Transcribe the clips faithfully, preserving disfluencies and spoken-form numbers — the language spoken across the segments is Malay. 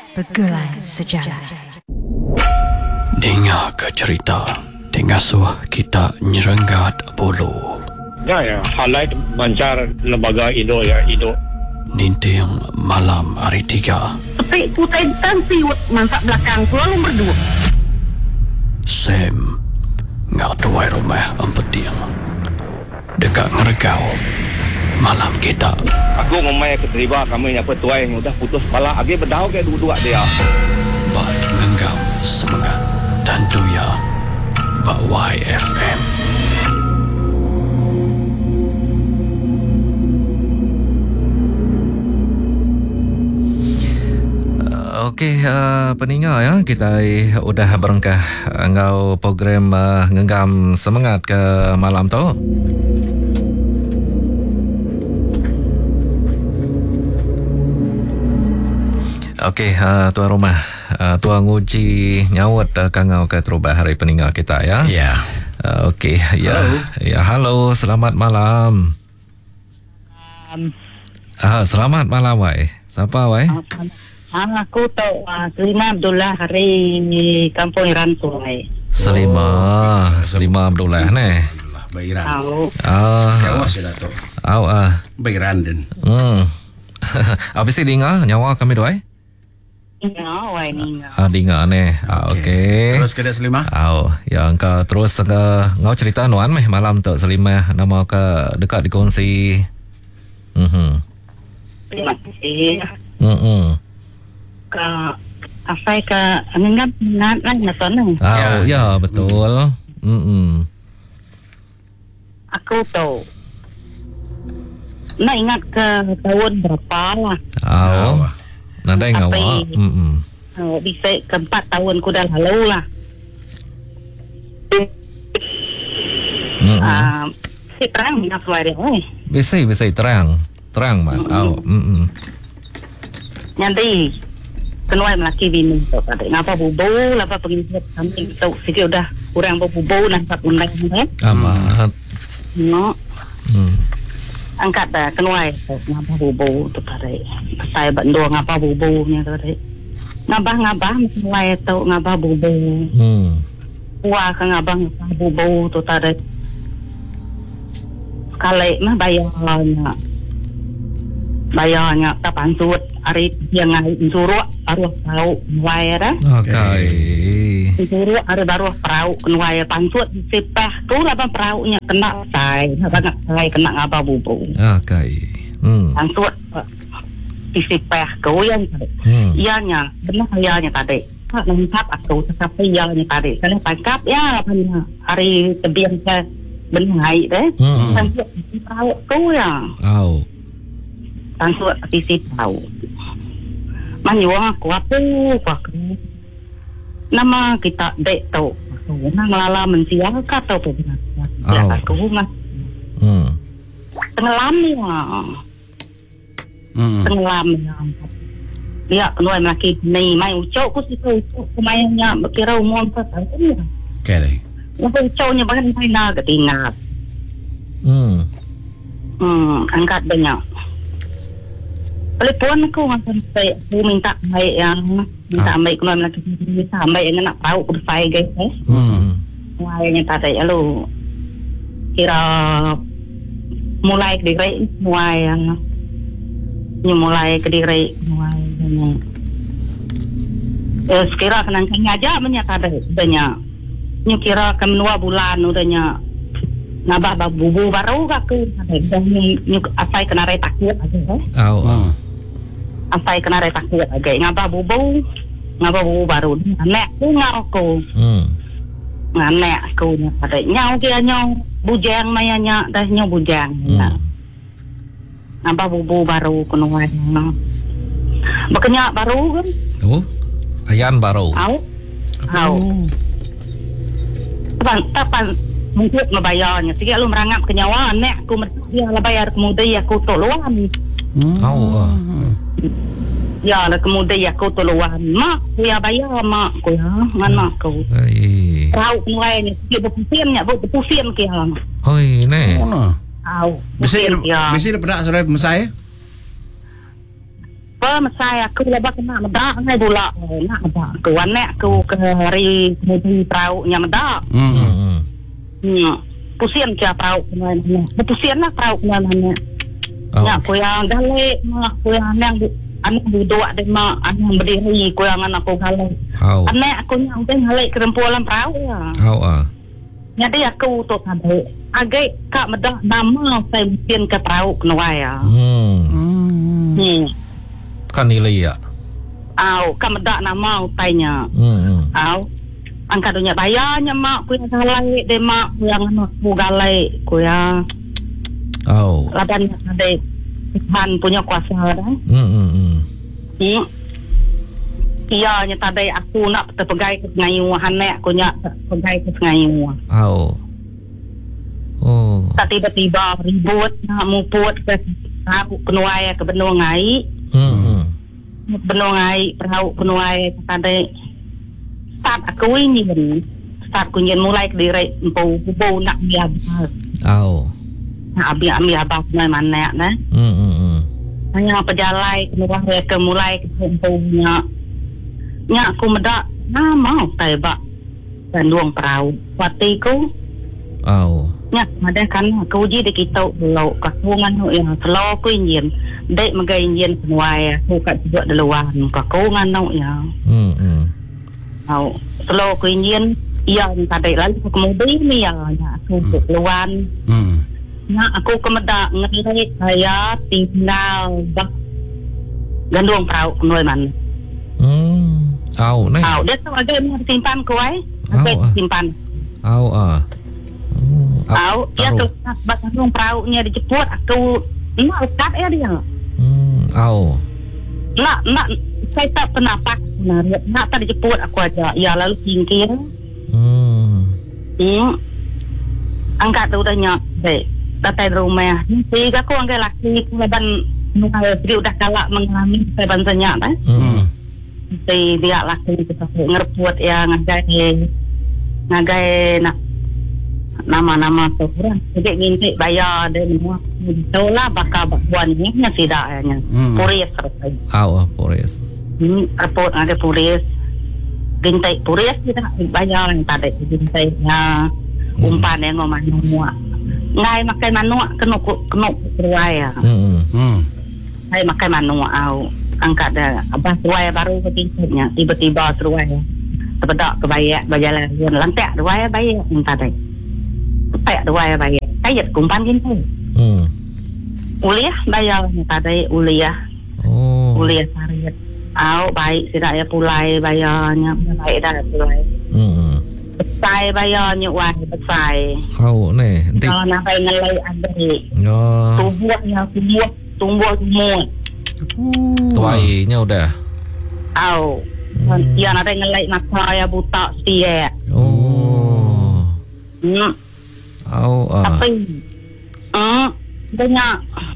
Pergulai Sejarah. Dengar ke cerita dengan suah kita nyerenggat bulu. Ya, ya, highlight mancar lembaga Indo ya, Indo. Ninting malam hari tiga. Tapi ku tentang siwet mansak belakang ku lalu berdua. Sam ngau tuai rumah empeting. Dekat ngeregau malam kita. Aku ngomai keterima kami yang petuai yang udah putus kepala. Agi berdau ke dua-dua dia. Bat ngenggam semangat tentu ya. Bak Y F M. Okey, uh, pendengar ya, kita udah berengkah ngau program uh, ngenggam semangat ke malam tu. Okey, uh, tuan rumah, uh, tuan nguji nyawat uh, kangau ke terubah hari pendengar kita ya. Ya. Uh, Okey, ya. Halo. Ya, halo, selamat malam. Um, Ah, selamat malam wai. Siapa wai? Ah, aku tahu uh, Selima Abdullah hari Kampung Irantuai. Selima, Selima Abdullah ni. Alhamdulillah, Bairan. Tahu. Ah, Jawa sudah Dato'. Aw ah. Bairan dan. Hmm. Habis dengar nyawa kami doai? Ya, wai ni. Ah, dengar ni. Ah, okey. Terus ke Selima? Aw, yang ka terus ke ngau cerita nuan meh malam tu Selima nama ke dekat dikongsi. Mhm. Terima kasih. Mhm. Ke apa ke ngengat ngengat lah natona. Aw, ya betul. Mhm. Aku tahu. Nak ingat ke tahun berapa lah. Aw. Nandai ngau. Apa- Mhm. Oh, bisa ke empat tahun ku dah lalu lah. Mhm. Ah, si terang minyak suara eh. Bisa bisa terang. Terang mat. Aw. Mhm. Nanti kenuai melaki bini tu tadi. Ngapa bubu, lapa pergi kami tu sikit udah kurang bubu nak tak undang kan? Amat. No, Hmm. angkat dah kenuai tu ngapa bubu tu tadi. Saya bandu ngapa bubunya tadi. Ngapa ngapa kenuai tu ngapa bubu. Hmm. Wah ke ngapa ngapa bubu tu tadi. Sekali mah bayarnya. Bayarnya tak pansut hari yang ngai suruh arwah tahu wai dah. Okey. Suruh ada baru perahu kenuai pansut sepah tu lah perahunya kena sai, sangat sai kena ngapa bubu. Okey. Hmm. Pansut di sepah kau yang tadi. Hmm. Ianya benar ianya tadi. Tak lengkap atau tetapi ianya tadi. Karena tangkap ya punya hari tebiang ke benar deh. Hmm. Pansut di perahu kau ya. Aw. Pansut di sepau. Manyuang aku apa aku. Nama kita dek tu. Nama lala mensial kata apa benar. Ya Oh. aku mas Hmm. tenggelam ya. Hmm. Tenggelam ya. Dia keluar lagi ni mai ucap ku situ ku mainnya kira umum tak tahu. Okey deh. Lepas ucapnya bahkan main nak ketinggal. Hmm. Hmm, angkat banyak. Telepon aku macam saya aku minta baik yang minta baik keluar lagi minta baik yang nak tahu ku saya guys eh. Hmm. Mulainya tadi lalu kira mulai ke diri mulai yang ni mulai ke diri mulai yang eh sekira kenang aja banyak tadi banyak ni kira kan dua bulan udahnya nabah bubu baru kak ke dan ni apa kena re takut aja eh Aw. Hmm. apa kena re takut aja ngapa bubu ngapa bubu baru anak ku ngaku Hmm. nganek aku nya pada nyau dia nyau bujang mayanya dah nyau bujang Hmm. nambah bubu baru kenuan no bekenyak baru kan Oh. Ayan baru. au au tapan tapan mungkin membayarnya sikit lu merangap ke nyawa nek aku mesti dia lah bayar kemudian aku tolongan Aw. ah. ya lah kemudian aku tolongan mak aku ya bayar mak aku ya mana aku Ai. tahu kenuannya sikit berpusingnya berpusing ke yang Oi, ne. Oh, no. au Bisa ya bisa daripada sore mesai. apa masai aku lebak nak medak ngai pula nak medak aku anak aku ke hari di perahu nya medak. Hmm. Hmm. Hmm. Pusian dia perahu mana. Pusian lah perahu mana. Oh. Ya, aku yang galak, mak aku yang anak anak duduk ada mak anak berdiri, aku yang anak aku galak. Au. Anak aku yang udah galak kerempuan perahu ya. Au ah. Jadi aku tu ada. Agak kak medak nama saya mungkin ke perahu kenapa ya. Hmm. Hmm. Kan nilai ya. Au, kak medak nama utainya. Hmm. Au. Angkat dunia bayarnya mak aku yang galak deh mak aku yang anak aku galak aku yang Au. laban ada Tuhan punya kuasa dah. Hmm. Hmm. Hmm. Hmm. Iya, nya tadi aku nak terpegai ke ngayu hanek aku nak terpegai ke ngayu. Au. Oh. Tak tiba-tiba ribut nak muput ke aku penuai ke benua ngai. Hmm. Benua ngai perahu penuai tadi start aku ini start aku nyen mulai ke diri empu bubu nak biar. Au. Nak biar biar abah mana nah. Hmm. Hmm. Hanya pejalai keluar ke mulai ke empunya. Nya aku medak nama tebak bandung perahu watiku Au. nya ada kan aku uji di kita lo kakungan no yang selo ku ingin dek magai ingin semua ya aku kat juga deluan kakungan no ya Hmm. Hmm. au selo ku ingin iya tadi lalu kemudian ni ya aku deluan Hmm. nya aku kemedak ngerit saya tinggal bak gandung perahu noi man. Hmm. Au nih. Au, dia tu ada yang simpan kuai. Au, Ada ah. simpan. Au ah. Hmm. Au, dia tu batang perahunya dijemput aku nak ukat ya dia. Hmm. Au. Nak nak saya tak pernah pak nak nak tak dijemput aku aja. Ya lalu singkir. Hmm. Hmm. Angkat tu dah nyak deh. Datang rumah. Ni aku angkat laki leban nunggu dia udah galak mengalami saya bantunya kan. Hmm. Si dia laki kita ngerput ya ngagai ngagai nak nama-nama tu kurang jadi minta bayar dan semua tahu lah bakal buannya nya tidak nya Hmm. polis terus Au ah polis. hmm report ada polis gintai polis kita bayar yang tadi gintai nya umpan yang ngomong semua ngai makai manua kena kena keruaya Hmm. Hmm. ngai makai manua au angkat dah abah seruai baru ketingginya tiba-tiba seruai terbedak ke bayak berjalan lantak seruai bayak minta dai tak seruai bayak kayat kumpan gitu Hmm. uliah bayar minta dai uliah Oh. uliah sarit au baik tidak ya pulai bayarnya baik dah pulai Hmm. besai bayarnya wah besai Au nih. Nanti. kalau nak ngelai ada Oh. tumbuhnya tumbuh tumbuh semua Tuainya udah. au Hmm. dia ada ngelai mata ya buta setia Oh. hmm. Au ah. Tapi hmm, banyak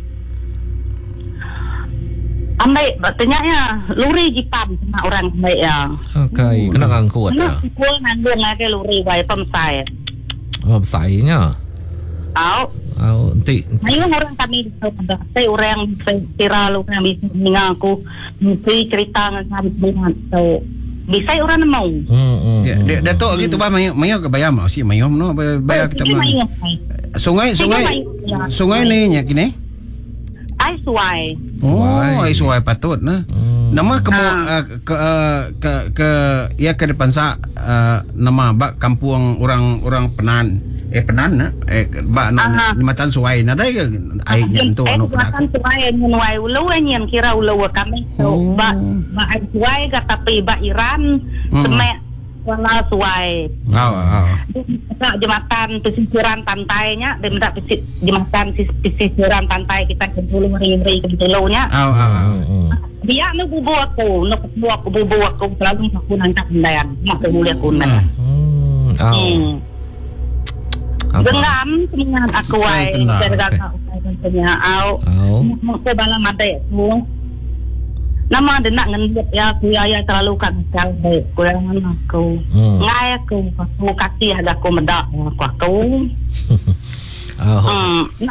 ambil bertanya ya luri jipam sama orang baik ya Okay, kena ngangkut kena ya. pukul nanggung lagi luri baik pemsai Oh, besainya. au Au nanti. ayo orang kami ada saya orang kira lu yang bisa mengaku mesti cerita dengan kami dengan so bisa orang mau Hmm. Hmm. Dia dia Datuk gitu bah mayo mayo ke bayam si mayo no bayar kita mah. Sungai sungai sungai ni nya kini. ai suai Suai. Oh, ai suai patut nah. Hmm. Nama ke Ah. uh, ke uh, ke ke ya ke depan sa uh, nama bak kampung orang orang Penan eh Penan na eh ba na Aha. Jembatan Suai na dai ai nya tu eh no bukan suai menuai ulu yang kira ulu kami so Oh. ba ba ai suai ka tapi ba Iran Hmm. semek wala suai Aw aw. kita jembatan pesisiran pantainya dan tak pesis jembatan sis- pesisiran pantai kita ke Pulau Meri-Meri ke Tulunya Aw aw. Hmm. Hmm. dia nu bubu aku nu bubu aku bubu aku selalu aku nangkap pendayan mak boleh aku Ah. nak Hmm. Au. hmm Apa? genggam dengan aku ai Ay, kenal, jaga okay. kau punya au Au. mau ke bala mate tu nama dia nak ngendut ya aku ya ya terlalu kan baik aku yang aku Hmm. ngai aku aku kasih ada aku medak aku aku Au. hmm nak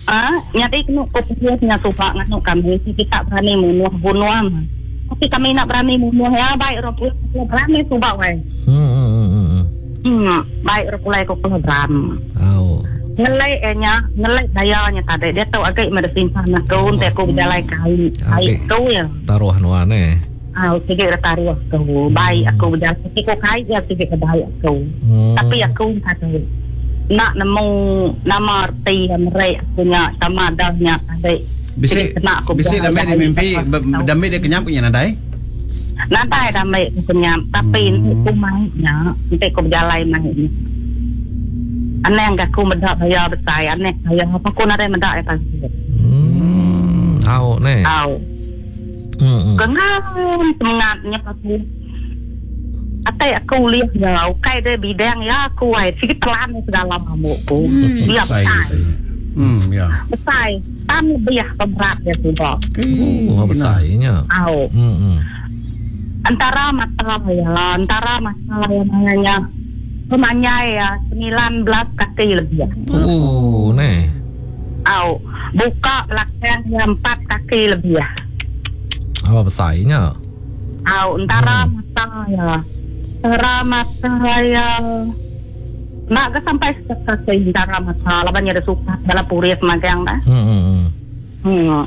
Ah, nyari kena kopinya suka nganu kami kita berani bunuh bunuh. Tapi kami nak berani bunuh ya baik orang pula berani suka wei. Hmm hmm hmm. Hmm, baik orang pula kau pula berani. Au. Ngelai enya, ngelai dayanya tadi dia tahu agak meresin sana kau untuk kau berjalan kali. Baik kau ya. Taruh nuan eh. Ah, sikit taruh kau. Baik aku berjalan sikit kau kait ya sikit baik kau. Tapi aku kata nak nemu nama arti mereka punya sama adanya ada. Bisi bisi damai dia mimpi damai dia kenyap punya nadai. Nadai damai kenyap tapi itu mainnya nanti kau berjalan mainnya. Aneh enggak aku mendak bayar besar aneh bayar apa kau nadai mendak apa sih. Hmm, au ne. Au. Hmm. Kenal semangatnya pasti. Atai aku lihat ya, kai dia bidang ya aku ai sikit pelan segala mamukku. Dia besar. Hmm, ya. Besar. Tam lebih berat ya sudah. Oh, besarnya. Au. Hmm hmm. Antara masalah ya, antara masalah yang namanya pemanya ya sembilan belas kaki lebih. Oh, ne. Au. Buka belakang yang empat kaki lebih. Apa besarnya? Au, antara masalah ya. Antara masalah ya. Nak ke sampai selesai antara masalah banyak ada suka dalam puri semacam dah. Hmm hmm. Hmm.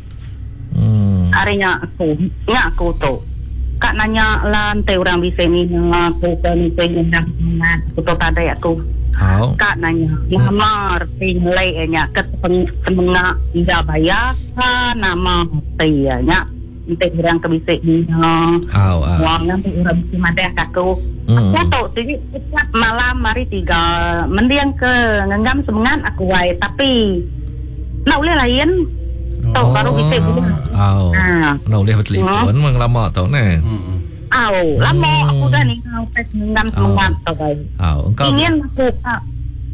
Hmm. Harinya aku, nya aku tu. Kak nanya lantai orang bisa ni aku kan ni saya nak aku tu tadi aku. Au. Kak nanya nama arti nilainya ke semengak dia bayar nama artinya. Nanti orang kebisik ni. Au au. Wang nanti orang bisa madah aku. Hmm. Aku tahu sih setiap malam mari tiga mendiang ke ngenggam semangat aku wae tapi nak boleh lain. Tahu baru bisa buat. Au. Ah. Nak boleh bertelefon mang lama tau ne. Hmm. Au, lama aku dah ni kau pes ngenggam semangat tahu wae. Au, engkau Ingin aku kak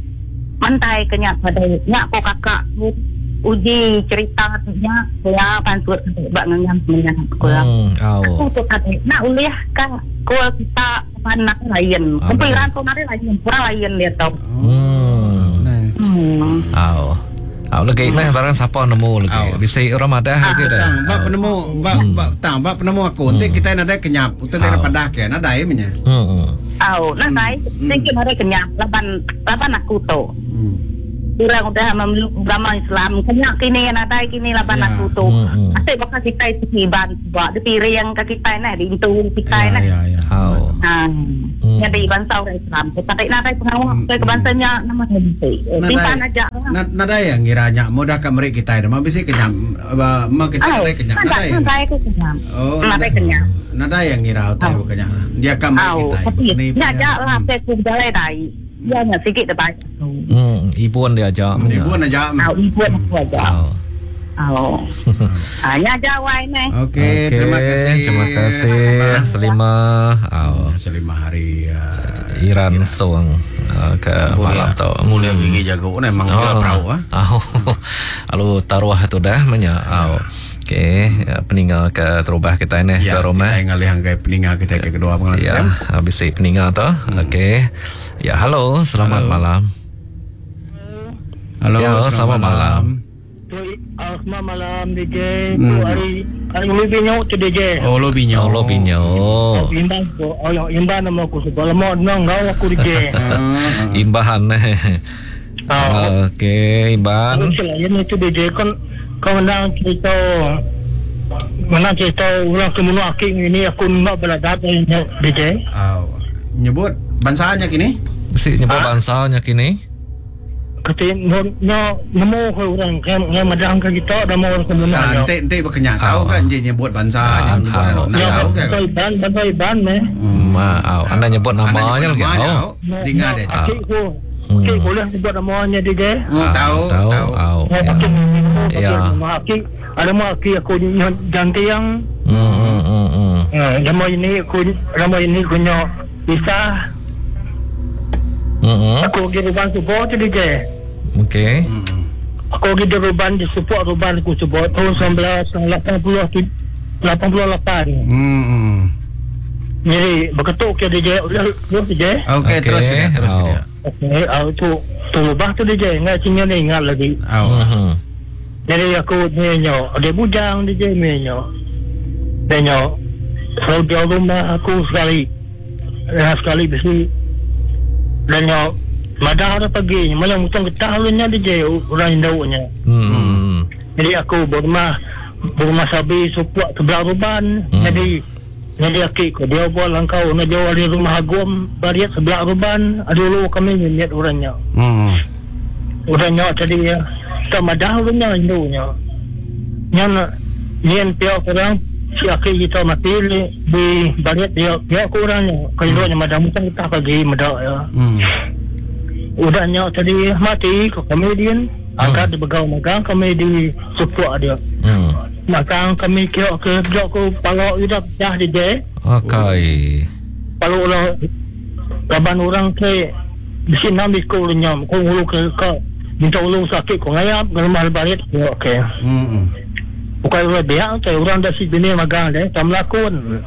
mentai kenyak pada nyak aku kakak uji cerita nya saya pansut bak ngenggam semangat aku. Hmm, au. Aku tu kata nak boleh kan kau kita panak lain. Kumpulan kau nari lain, kurang lain dia tahu. Hmm. Hmm. Au. Au lagi meh barang siapa nemu lagi. Bisa Ramadan lagi dah. Tang, bak penemu, bak bak tang, bak penemu aku. Nanti kita nadai kenyap, kita dari padah ke nadai punya. Hmm. Au, nanti tinggi nari kenyap, laban laban aku tu. Hmm. Orang udah memeluk agama Islam, kenyak kini nadai kini laban aku tu. Asyik bakal kita itu hiban, buat dipilih yang ke kita ni, di itu kita ni. Ya, ya. Au. Ah, yang di bangsa orang Islam. Tapi nadai pengawal ke bangsanya nama Nabi. Simpan aja. Nadai yang ngiranya mudah ke mereka kita dah. Mabisi kenyap, mak kita nadai kenyap. Nadai. Nadai aku kenyap. Oh, nadai kenyap. Nadai yang ngira tahu kenyap. Dia kan mereka kita. Tapi ya lah, saya pun jalan dai. Ya nak sikit dah baik. Hmm, ibuan dia ajak. Ibuan aja. Au, ibuan aku aja. Au. Au. Hanya jawai ni. Okey, terima kasih. Terima kasih. Selima. Au. Selima hari uh, Iran Soang uh, ke malam tu. Mulia gigi jago memang gila perahu ah. Au. Lalu taruh tu dah menya. Au. Okey, peninggal ke terubah kita ni ke rumah. Ya, kita ngalih angkai peninggal kita ke kedua pengalat. Ya, habis peninggal tu. Okey. Ya, halo, selamat halo. malam. Halo, ya, selamat, selamat malam. malam. Selamat malam D J. Hmm. Hari hari lebihnya tu D J. Oh, lebihnya. Oh, lebihnya. Oh, imbang ko. Oh, yang imbang nama aku sebab lama nang ngau aku D J. Imbahan eh. Okey, Imban. Selain itu D J kan kau nang cerita mana cerita orang kemudian akhir ini aku nak belajar D J. Oh, nyebut bansanya kini? Mesti nyebut bansanya kini? Kata no no nemu orang yang yang madang ke kita ada mau orang kemudian. Nanti nanti berkenyak tahu kan dia nyebut bansanya nyebut nak tahu kan. Ban ban ban eh. Mau, anda nyebut namanya lagi tahu. Tinggal dia. Aku okey boleh sebut namanya D J. Tahu tahu. Ya. Okey ada mau okey aku janti yang hmm hmm hmm. Eh nama ini aku nama ini punya bisa. Hmm. Aku pergi ruban support D J. Okey. Aku pergi ruban di support ruban aku support tahun sembilan belas lapan puluh lapan. Hmm. Jadi begitu ke D J, udah D J. Okey terus dia terus dia. Okey, aku tu tu lubah tu D J ngai cinya ni ingat lagi. Oh. Mhm. Jadi aku menyo, ada bujang D J menyo. Menyo. Kalau dia rumah aku sekali. Ya sekali besi. Menyo. Madah ada pagi, malam mutang getah lunya D J orang indaunya. Hmm. Jadi aku berumah berumah sabi supuk sebelah ruban. Hmm. Jadi jadi aki ko dia buat langkau na jauh dari rumah agom bariat sebelah ruban. Ada dulu kami niat orangnya. Hmm. Orangnya tadi ya. Tak madah lunya indaunya. Yang nian pihak orang si aki kita mati di bariat dia dia orangnya. Kalau dia madah mutang getah pagi madah ya. Hmm. Udahnya tadi mati ke komedian angkat di begau magang kami di support dia Hmm. magang kami kira ke jok ko kalau udah dah di je Okay. kalau orang laban orang ke di sini ambil ko nyam ko ulu ke ke minta ulu sakit ko ngayap rumah balik ya okey Hmm. bukan orang biar tu orang dah si bini magang deh tak melakon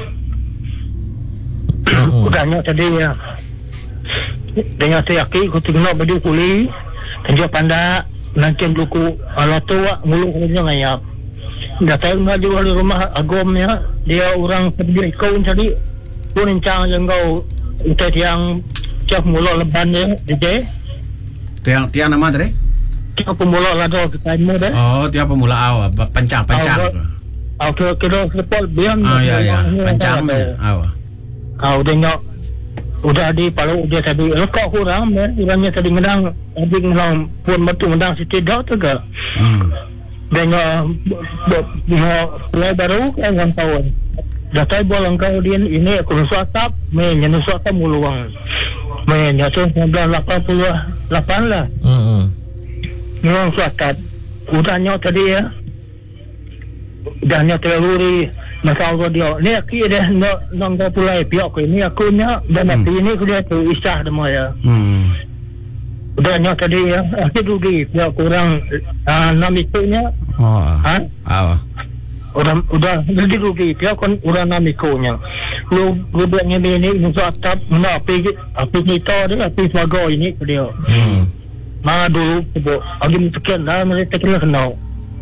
udahnya tadi ya dengan saya aki aku tengok baju kuli tenjo panda nangkin luku ala tua ngulu kulinya ngayap dah tahu ngaju dari rumah agomnya dia orang pergi kau tadi pun encang yang kau itu yang tiap mulu leban dia D J Tiang tiang nama tadi? tiap pemula lado kita mu deh Oh, tiang pemula awak pancang pancang. aku kira sepol biang Oh ya ya, pancangnya. Awak. kau tengok udah di palu dia tadi lekok kurang ya orangnya tadi ngedang tadi ngedang pun betul ngedang si tidak tu ke Hmm. dan mau mulai baru kan orang tahun dah tahu bolang kau dia ini aku suatap main yang suatap muluang main jatuh sembilan lapan puluh lapan lah Hmm. orang suatap udahnya tadi ya udahnya terlalu masalah dia ni aki dah nak nak pulai pihak ko ini aku nya dan nanti ini dia tu isah demo ya Hmm. udahnya tadi ya akhir rugi pihak kurang uh, enam itunya Oh. ha Awak. udah udah jadi rugi pihak kon orang enam itunya lu rubahnya ini untuk atap nak api api kita dia api swago ini dia Hmm. ma dulu tu agi mungkin dah mereka kena kenal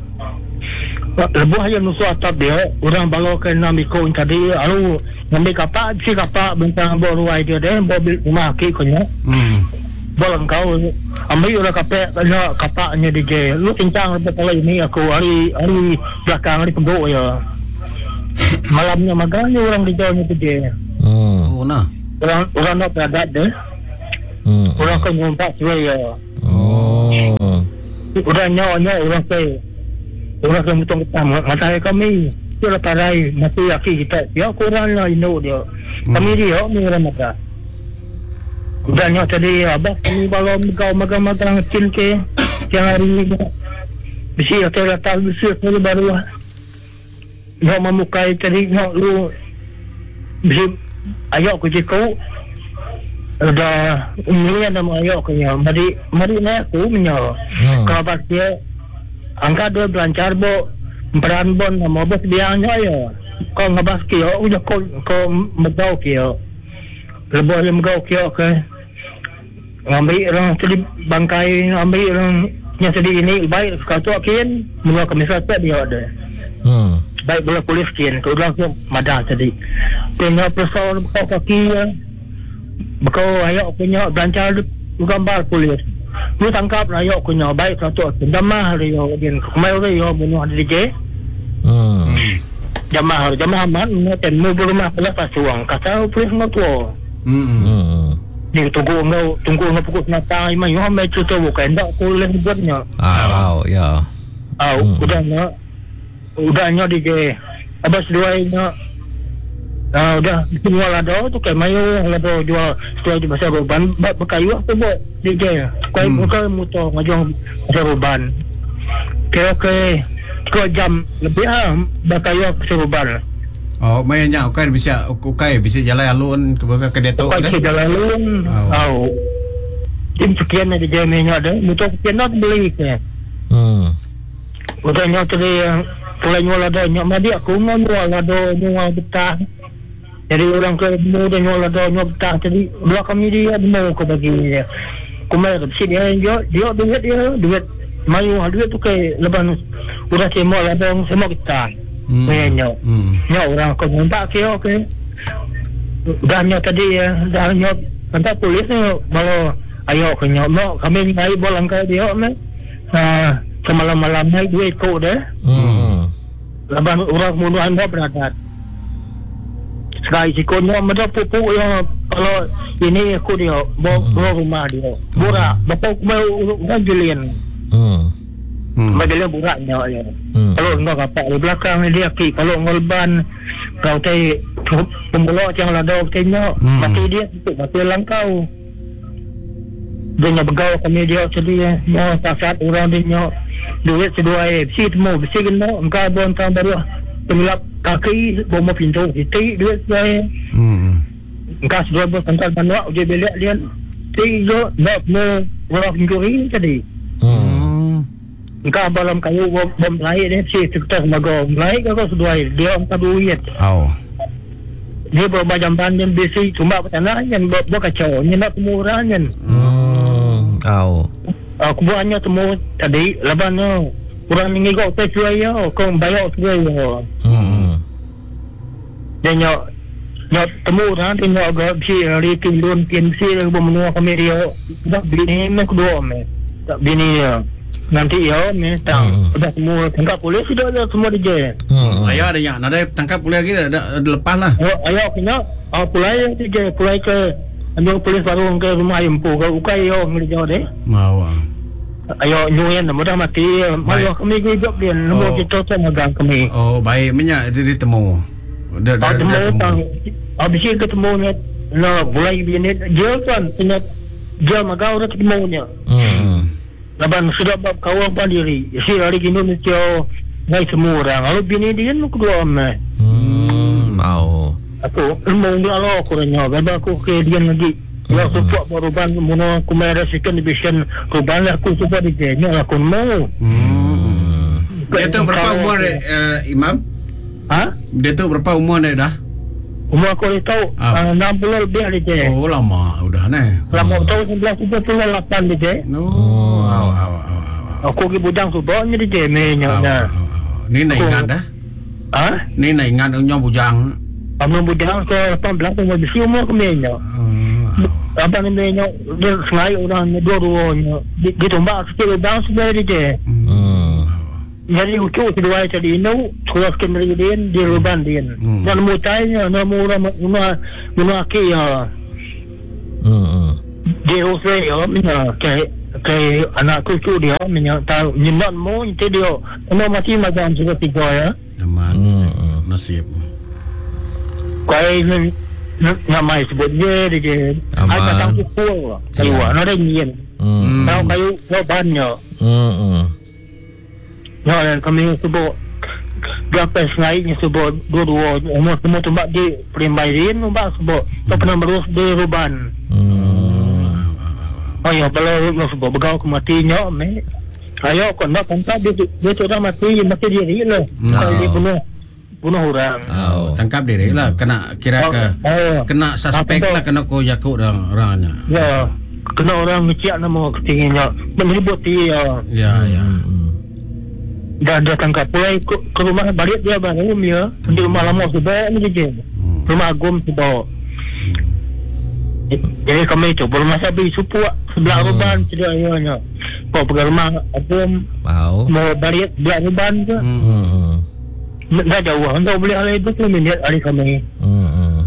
lebuh yang nusu atap dia orang bawa ke namiko tadi lalu ngambil kapak si kapak bentang bawa ruai dia dia bawa rumah aki konya Hmm. bawa kau ambil orang kapak kena kapaknya D J lu kencang lepas kali ini aku hari hari belakang hari kedua ya malamnya maganya orang di jauhnya D J Hmm. Oh nah. orang orang nak beradat deh Hmm. orang ke ngumpat cuy ya Oh. udah nyawa-nyawa orang ke orang yang betul pertama matahari kami dia lah parai mati aki kita dia kurang lah indo dia kami dia ni orang mata udah nyawa tadi abah kami balom kau magang-magang kecil ke yang hari ni besi atau datang besi atau baru lah nyawa memukai tadi nyawa lu besi ayok ke jiko udah umurnya nama ayok ke nyawa mari mari na aku menyawa Hmm. kalau pas dia angkat dia belancar bo peran bon mau bos biangnya ya kau ngabas kio udah kau kau megau kio lebih yang megau kio ke ngambil orang tadi bangkai ngambil orang yang tadi ini baik kau tu akin mula komisar dia ada Hmm. baik bola polis kian kau langsung madah tadi tengok pesawat kau kaki ya kau ayo punya belancar gambar polis lu tangkap rakyat kunya baik satu jamah dia dia kemarin dia bunuh D J Hmm. jamah jamah man dan mu berumah pula pas uang kata polis ngatu Hmm. Hmm. ni tunggu ngau tunggu ngau pukul natang mai yo mai tu tu bukan dak polis buatnya Ah, wow, ya. ah Hmm. udahnya udahnya D J abas dua nya ah udah jual ada tu kayak mayo ada jual setelah di pasar Roban berkayu tu buat D J kau bukan motor ngajong pasar Roban kira ke dua jam lebih ah berkayu pasar Roban Oh, mainnya okay bisa okay bisa jalan alun ke bawah ke detok kau deh. bisa jalan lalu oh tim sekian ada D J nya ada motor sekian nak beli ke Hmm. udahnya tadi yang mulai jual ada nyak madi aku mau jual ada jual betah. Jadi orang ke demo dan jual ada jual betah. Jadi dua kami dia demo ke bagi dia. kumai ke sini dia dia duit dia duit mayu duit tu ke leban udah semua labang semua kita mainnya nya orang kau nampak ke okey dah nya tadi ya dah nya kantor polis ni kalau ayo ke nya no kami ngai bolang ke dia me ah semalam-malam naik duit kau dah Hmm. leban orang munuhan dah beradat sekali sikonya ada pupuk yang kalau ini aku dia bawa rumah dia burak bapak mau orang julian Hmm. Hmm. Madala buraknya ya. Hmm. Kalau enggak apa di belakang dia ki kalau ngolban kau teh pemulak yang lada tanya Hmm. mati dia itu mati langkau. Dia begau kami dia sedia mau saat orang dia duit sedua eh si temu besi kena engkau bon tahun baru pengelap kaki bawa pintu itu duit saya Hmm. engkau sedua bos tangkal banyak dia belak dia tiga nak mau orang pingguri tadi. Hmm. Engkau balam kayu bom bom lain ni si sekitar magom lain kau sudah dia angkat duit Oh. dia bawa jamban yang besi cuma petana yang bawa kacau ni nak temuran kan Hmm. Au. aku buatnya temu tadi laban no kurang ni kau tak cuai yo kau bayar cuai yo Hmm. dan yo yo temuran tu yo agak si hari tinun tin si bermenua kami dia dah beli ni mek dua me tak bini ya nanti ya me tak dah semua tangkap polis sudah ada semua dia Hmm. Ayah ada yang ada tangkap boleh lagi dah, dah, dah lepas lah. oh ayo kena ah pulai dia pulai ke ambil polis baru ke rumah impu ke ukai yo ngeri jauh deh Mau. ayo nyuyen mudah mati malu kami hidup dia nombor Oh. kita tu magang kami Oh, baik banyak dia ditemu. Dia ah dah temu dah tang temu. habis itu ketemu ni no mulai bini dia kan punya dia magau dah ketemunya Hmm. laban sudah bab kawan pandiri si hari kini mesti ngai semua orang lalu bini dia nak kedua me Hmm. Au. aku mau dia lo aku nanya baba aku ke dia lagi ya aku buat perubahan mono aku merah sikit division perubahan aku cuba dijenya aku mau Hmm. Dia tu berapa umur dia, uh, Imam? ha Dia tu berapa umur dia dah? umur aku ni tahu Ah. uh, enam puluh lebih dia Oh, lama udah ni. lama tahun sebelas tiga puluh lapan dia Oh, aw, aw, aw, aw. aku pergi budang subahnya dia menya Aw, nah aw, aw. Ni nak ingat dah. ha Ni nak ingat punya bujang. Abang budang ke lapan belas umur besi umur ke menya Oh, abang ni menya dia sengai orang dua-duanya ditumbak sikit budang sudah dia Hmm. jadi ucu kedua tadi ini sudah kemudian di ruban dia Hmm. dan mutainya nama orang rumah rumah ki ya Hmm. dia usai ya mina ke ke anak cucu dia mina tahu nyendan mo itu dia nama mati macam sudah tiga ya aman. Hmm. Nasib. kai ni nama sebut dia dia Aman. ada tahu pukul kayu Ya. ada nyen Hmm. tahu kayu banyak Hmm. ya dan kami sebut berapa selain sebut dua-dua umur semua tempat di Primbairin tempat sebut tak pernah berus di Ruban Hmm. oh ya kalau lo sebut begau kematinya me ayo kau nak tangkap dia dia sudah mati mati diri lah kalau dia bunuh bunuh orang Au. Tangkap diri lah. Kena kira ke. oh Kena suspek lah. Kena kau jakut orang orangnya. ya kena orang ngecek nama ketingginya menyebut dia Ya, ya. Hmm. dan dia tangkap pulai ke, ke rumah balik dia baru ya di rumah lama sudah ni je rumah agum sudah jadi kami tu belum masa beli supu sebelah Hmm. ruban sudah ayahnya kau pergi rumah agum Au. mau balik belah ruban ke Hmm. Hmm. dah jauh anda boleh alih itu pun minit hari kami Hmm.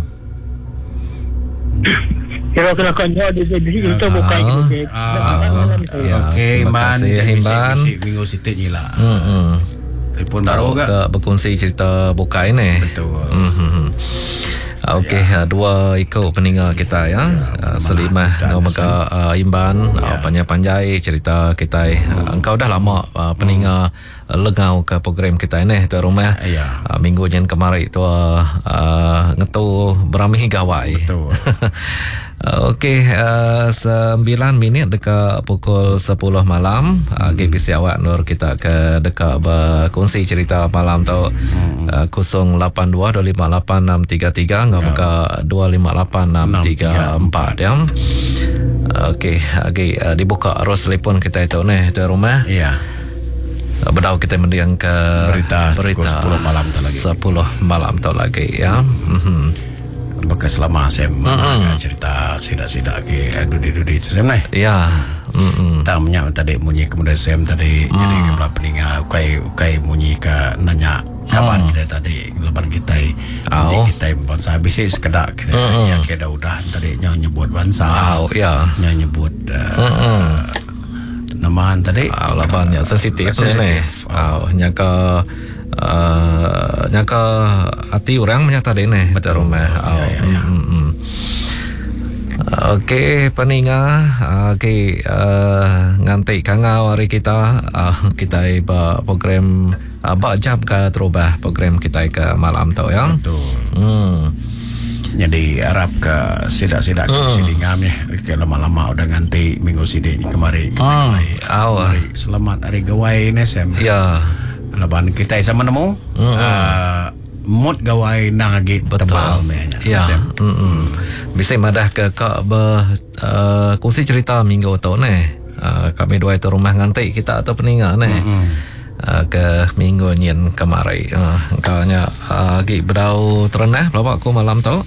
kira kena kanya di sini kita Ah. buka gitu Ah, Ya, okey, terima Imban. kasih, Imban. Minggu sitik ni lah. Hmm. Telefon Tahu baru ke? ke berkongsi cerita bukai ni. Betul. Hmm. Ah, Okey, ya. Dua ikut peninggal kita ya. ya Selimah ngau maka uh, Imban ya. uh, panjang-panjang cerita kita. Uh, engkau dah lama uh, peninggal uh, lengau ke program kita ni tu rumah. Ya. Uh, minggu yang kemarin tu uh, uh, ngetu berami gawai. Betul. Okey, uh, sembilan minit dekat pukul sepuluh malam. Uh, G P C awak Nur kita ke dekat berkongsi cerita malam tu. Uh, kosong lapan dua dua lima lapan enam tiga tiga enggak muka dua lima lapan enam tiga empat ya. Okey, okay, uh, dibuka arus telefon kita itu nih, itu rumah. Iya. Uh, Bedau kita mendiang ke Berita, berita pukul sepuluh malam tu lagi. sepuluh malam tu lagi ya. Mm-hmm. Maka selama saya mm-hmm. cerita sida-sida ke dudi-dudi itu saya nih. Ya. Mm-hmm. Tak menyak tadi munyi kemudian saya tadi mm. jadi ke belah peninga ukai ukai munyi ke nanya kapan mm. kita tadi leban kita oh. kita bangsa habis sekedak kita mm-hmm. ya kita udah tadi nyo nyebut bangsa. Oh ya. Nyo nyebut uh, mm-hmm. namaan tadi. Ah, labannya sensitif ni. Ah, nyaka uh, nyaka hati orang menyata deh nih di rumah. Oh, ya, ya, ya. Mm, mm. Okey, peninga. Okey, uh, nganti kangau hari kita uh, kita iba program uh, bak jam ke terubah program kita ke malam tu ya. Betul. Hmm. Jadi harap ke sidak-sidak Hmm. ke sidingam ni. Ke lama-lama udah nganti minggu sidik ni kemari. Hmm. Kemari. Selamat hari gawai ni Sam. Ya. Laban kita sama nemu. Hmm. Uh, mood gawai nang agi tebal mehnya. Ya. Hmm. Bisa madah ke kak ber uh, kongsi cerita minggu tu ni. Uh, kami dua itu rumah nganti kita atau peninga ni. Hmm. Uh, ke minggu nyen kemari. Uh, Engkaunya uh, lagi berdau terenah berapa aku malam tu?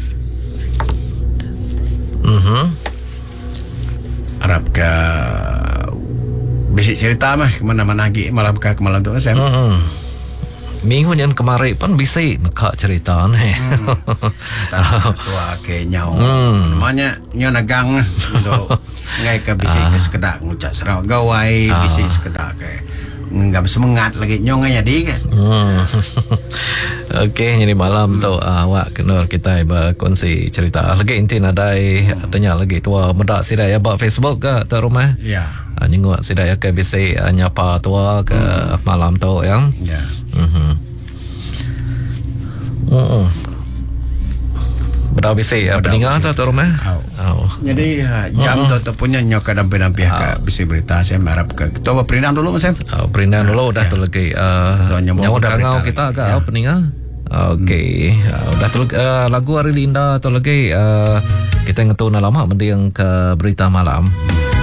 Mhm. Harap ke bisik cerita mah kemana-mana lagi malam ke malam tu Sam. Mhm. Minggu yang kemarin pun bisa nak cerita ni. Hmm. Tua ke nyau. Hmm. Namanya nyau nagang untuk ngai ke bisik ke sekedak ngucap serau gawai bisik sekedak ke nggak semangat lagi nyau ngai jadi kan. Hmm. Okey, jadi malam tu uh, awak kenal kita berkongsi cerita. Lagi inti nadai adanya lagi tua muda sidai ya bak Facebook ke tu rumah. Ya. Uh, nyengok sidai ke bisa uh, nyapa tua ke hmm. malam tu yang. Ya. Mhm. Hmm. Berapa bisa uh, peninggal tu tu rumah? Oh. Jadi uh, jam tu tu punya nyok kadang-kadang pihak bisa berita saya harap ke kita berinang dulu Mas. Oh, berinang dulu udah tu lagi uh, nyawa kangau kita ke ya. Peninggal. Okey, hmm. uh, udah tu uh, lagu Ari Linda tu lagi uh, kita ngetu lama mendiang ke berita malam.